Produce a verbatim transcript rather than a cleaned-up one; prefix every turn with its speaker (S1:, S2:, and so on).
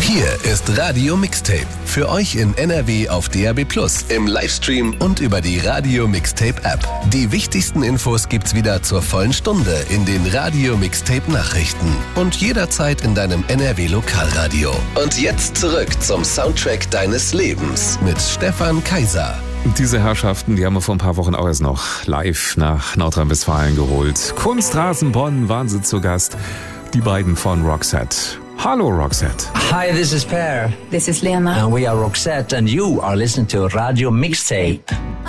S1: Hier ist Radio Mixtape. Für euch in N R W auf D A B plus, im Livestream und über die Radio Mixtape App. Die wichtigsten Infos gibt's wieder zur vollen Stunde in den Radio Mixtape Nachrichten und jederzeit in deinem N R W Lokalradio. Und jetzt zurück zum Soundtrack deines Lebens mit Stefan Kaiser.
S2: Diese Herrschaften, die haben wir vor ein paar Wochen auch erst noch live nach Nordrhein-Westfalen geholt. Kunstrasen Bonn waren sie zu Gast. Die beiden von Roxette. Hallo Roxette.
S3: Hi, this is Per.
S4: This is Lena.
S3: And we are Roxette and you are listening to Radio Mixtape.